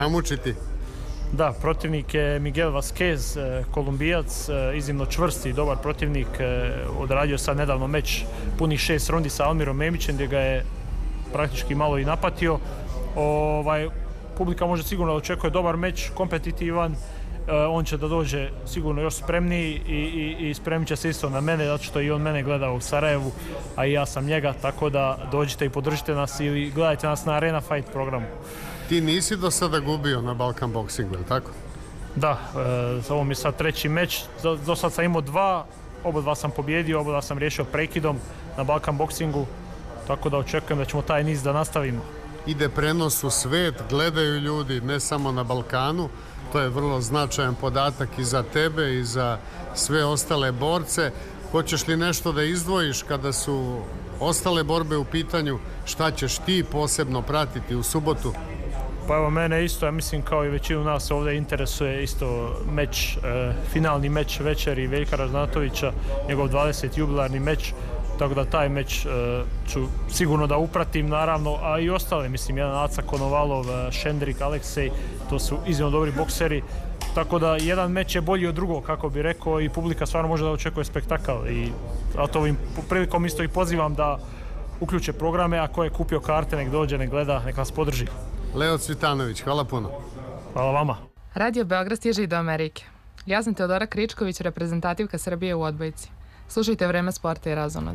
namučiti? Da, protivnik je Miguel Vasquez, Kolumbijac, iznimno čvrsti i dobar protivnik. Odradio sad nedavno meč punih 6 rundi sa Almirom Memićem gdje ga je praktički malo i napatio. Publika može sigurno da očekuje dobar meč, kompetitivan. On će da dođe sigurno još spremniji i spremit će se isto na mene, zato što i on mene gleda u Sarajevu, a i ja sam njega, tako da dođite i podržite nas ili gledajte nas na Arena Fight programu. Ti nisi do sada gubio na Balkan Boxingu, ili tako? Da, ovo mi je sad treći meč, do sad sam imao oba sam pobjedio, oba sam riješio prekidom na Balkan Boxingu, tako da očekujem da ćemo taj niz da nastavimo. Ide prenos u svet, gledaju ljudi ne samo na Balkanu, to je vrlo značajan podatak i za tebe i za sve ostale borce. Hoćeš li nešto da izdvojiš kada su ostale borbe u pitanju, šta ćeš ti posebno pratiti u subotu? Pa evo, mene isto, ja mislim kao i većinu nas ovdje interesuje isto meč, finalni meč večeri Veljka Ražnatovića, njegov 20. jubilarni meč, tako da taj meč ću sigurno da upratim, naravno, a i ostale, mislim, jedan Aca Konovalov, Šendrik, Aleksej, to su iznimno dobri bokseri, tako da jedan meč je bolji od drugog, kako bi rekao, i publika stvarno može da očekuje spektakl, i zato ovim prilikom isto i pozivam da uključe programe, a ko je kupio karte, nek dođe, nek gleda, nek nas podrži. Leo Cvitanović, hvala puno. Hvala vama. Radio Beograd stiže i do Amerike. Ja sam Teodora Kričković, reprezentativka Srbije u odbojci. Slušajte Vreme sporta i razonode.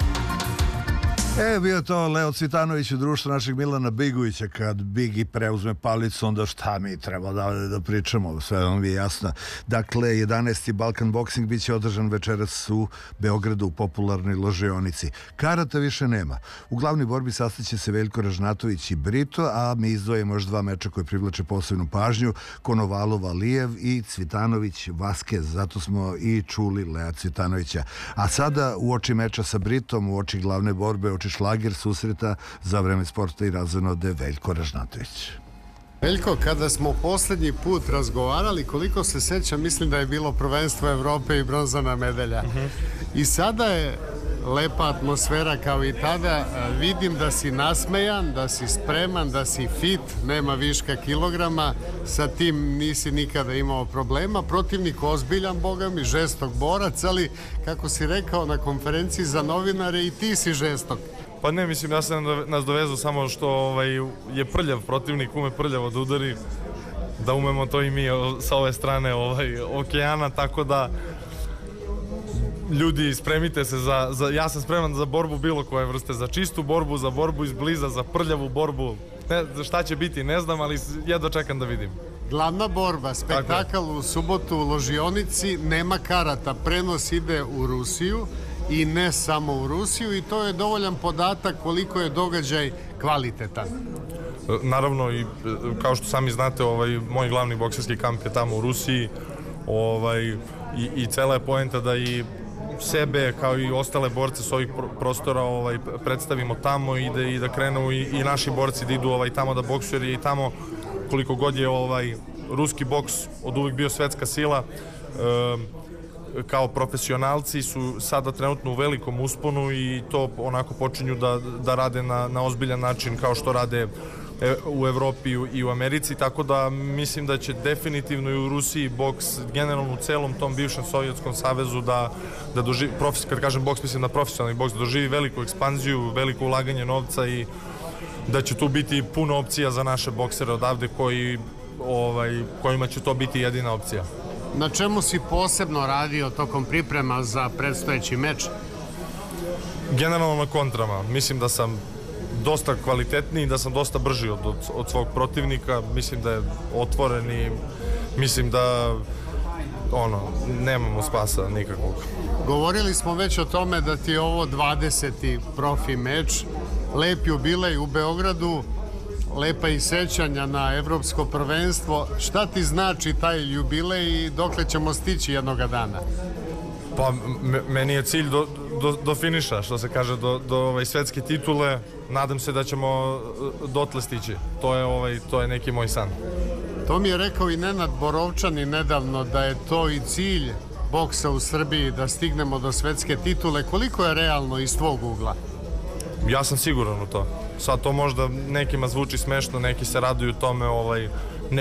Bio to Leo Cvitanović u društvu našeg Milana Bigovića. Kad Bigi preuzme palicu, onda šta mi treba da pričamo, sve vam je jasno. Dakle, 11. Balkan Boxing bit će održan večeras u Beogradu u popularnoj ložionici. Karata više nema. U glavnoj borbi sastaće se Veljko Ražnatović i Brito, a mi izdvojimo još dva meča koje privlače posebnu pažnju: Konovalov Alijev i Cvitanović Vaskez. Zato smo i čuli Lea Cvitanovića. A sada u oči meča sa Britom, u oči glavne borbe, šlager susreta za Vreme sporta i razonode Veljko Ražnatović. Veljko, kada smo posljednji put razgovarali, koliko se sećam, mislim da je bilo prvenstvo Evrope i bronzana medalja. I sada je lepa atmosfera kao i tada. Vidim da si nasmejan, da si spreman, da si fit, nema viška kilograma. Sa tim nisi nikada imao problema. Protivnik ozbiljan, boga mi, žestok borac, ali kako si rekao na konferenciji za novinare, i ti si žestok. Pa ne, mislim, ja sam nas dovezao samo što je prljav protivnik, ume prljavo da udari, da umemo to i mi sa ove strane okeana, tako da ljudi, spremite se ja sam spreman za borbu bilo koje vrste, za čistu borbu, za borbu izbliza, za prljavu borbu. Šta će biti, ne znam, ali jedva čekam da vidim. Glavna borba, spektakl u subotu u ložionici, nema karata, prenos ide u Rusiju i ne samo u Rusiju, i to je dovoljan podatak koliko je događaj kvalitetan. Naravno, i kao što sami znate, moj glavni bokserski kamp je tamo u Rusiji, i cela je poenta da i sebe kao i ostale borce s ovih prostora predstavimo tamo i da krenu i naši borci da idu tamo da boksuju, jer je i tamo, koliko god je ruski boks od uvijek bio svetska sila, kao profesionalci su sada trenutno u velikom usponu i to onako počinju da rade na ozbiljan način kao što rade u Evropi i u Americi, tako da mislim da će definitivno i u Rusiji boks, generalno u celom tom bivšem Sovjetskom savezu, da doživi, kad kažem boks, mislim na profesionalni boks, da doživi veliku ekspanziju, veliko ulaganje novca i da će tu biti puno opcija za naše boksere odavde kojima će to biti jedina opcija. Na čemu si posebno radio tokom priprema za predstojeći meč? Generalno na kontrama. Mislim da sam dosta kvalitetniji, da sam dosta brži od svog protivnika. Mislim da je otvoren i mislim da nemamo spasa nikakvog. Govorili smo već o tome da ti je ovo 20. profi meč. Lep jubilej u Beogradu, lepa i sećanja na evropsko prvenstvo. Šta ti znači taj jubilej i dokle ćemo stići jednoga dana? Pa meni je cilj do finiša, što se kaže, do svetske titule. Nadam se da ćemo dotle stići. To je neki moj san. To mi je rekao i Nenad Borovčanin nedavno, da je to i cilj boksa u Srbiji, da stignemo do svetske titule. Koliko je realno iz tvog ugla? Ja sam siguran u to. Sad to možda nekima zvuči smešno, neki se raduju tome,